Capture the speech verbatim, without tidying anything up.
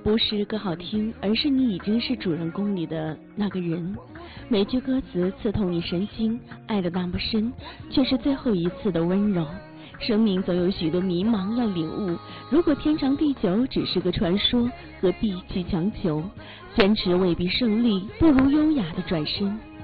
不是歌好听，而是你已经是主人公里的那个人。每句歌词刺痛你神经，爱得那么深，却是最后一次的温柔。生命总有许多迷茫要领悟，如果天长地久只是个传说，何必去强求？坚持未必胜利，不如优雅的转身。